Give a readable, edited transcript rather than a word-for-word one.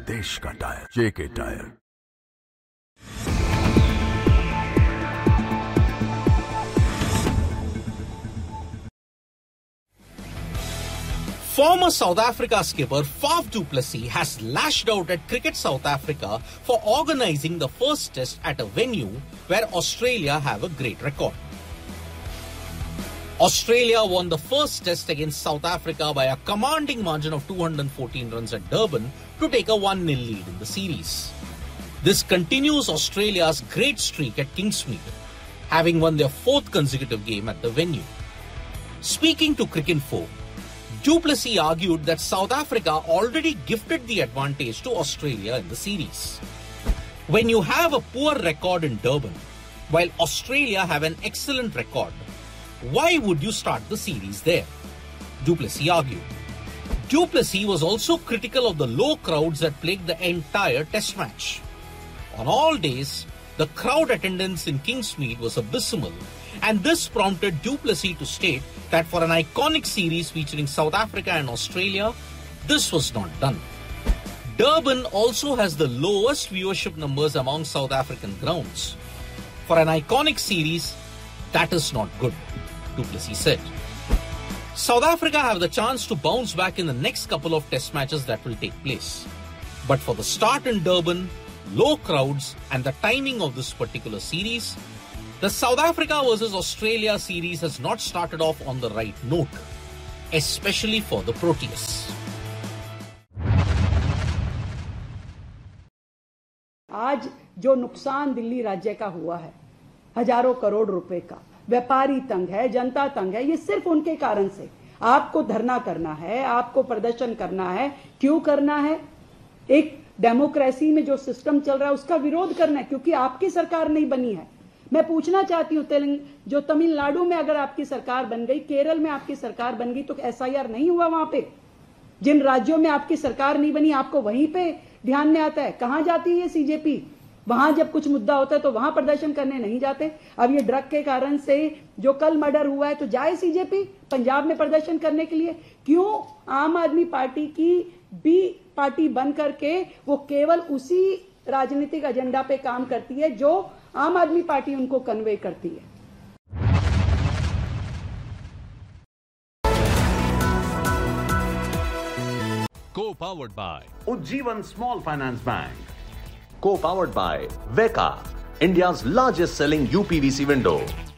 देश का tyre, JK tyre. Former South Africa skipper Faf du Plessis has lashed out at Cricket South Africa for organising the first test at a venue where Australia have a great record. Australia won the first test against South Africa by a commanding margin of 214 runs at Durban to take a 1-0 lead in the series. This continues Australia's great streak at Kingsmead, having won their fourth consecutive game at the venue. Speaking to Cricinfo, du Plessis argued that South Africa already gifted the advantage to Australia in the series. When you have a poor record in Durban, while Australia have an excellent record, why would you start the series there? Du Plessis argued. Du Plessis was also critical of the low crowds that plagued the entire test match. On all days, the crowd attendance in Kingsmead was abysmal, and this prompted du Plessis to state that for an iconic series featuring South Africa and Australia, this was not done. Durban also has the lowest viewership numbers among South African grounds. For an iconic series, that is not good, du Plessis said. South Africa have the chance to bounce back in the next couple of test matches that will take place. But for the start in Durban, low crowds and the timing of this particular series, the South Africa versus Australia series has not started off on the right note, especially for the Proteas. आज जो नुकसान दिल्ली राज्य का हुआ है, हजारों करोड़ रुपए का, व्यापारी तंग है, जनता तंग है, ये सिर्फ उनके कारण से। आपको धरना करना है, आपको प्रदर्शन करना है, क्यों करना है? एक डेमोक्रेसी में जो सिस्टम चल रहा है उसका विरोध करना है, क्योंकि आपकी सरकार नहीं बनी है। मैं पूछना चाहती हूँ, जो तमिलनाडु में अगर आपकी सरकार बन गई, केरल में आपकी सरकार बन गई, तो एसआईआर नहीं हुआ वहां पे? जिन राज्यों में आपकी सरकार नहीं बनी, आपको वहीं पे ध्यान में आता है। कहां जाती है ये सीजेपी? वहां जब कुछ मुद्दा होता है तो वहां प्रदर्शन करने नहीं जाते। अब ये ड्रग के कारण से जो कल मर्डर हुआ है, तो जाए सीजेपी पंजाब में प्रदर्शन करने के लिए? क्यों आम आदमी पार्टी की बी पार्टी बन करके वो केवल उसी राजनीतिक एजेंडा पे काम करती है जो आम आदमी पार्टी उनको कन्वे करती है? Co-powered by Ujjivan Small Finance Bank. Co-powered by Veka, India's largest selling UPVC window.